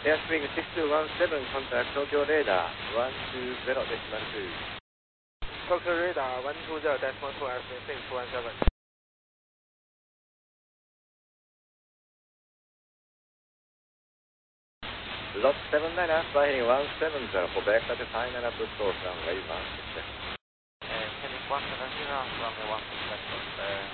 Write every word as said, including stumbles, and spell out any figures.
Airspeed six two one seven, contact Tokyo radar one two zero decimal two. Tokyo radar one two zero decimal two, airspeed six two one seven. Lot seven niner, fly heading one seven zero, for back at the final approach course runway one six seven. And heading one seven zero, runway one six seven.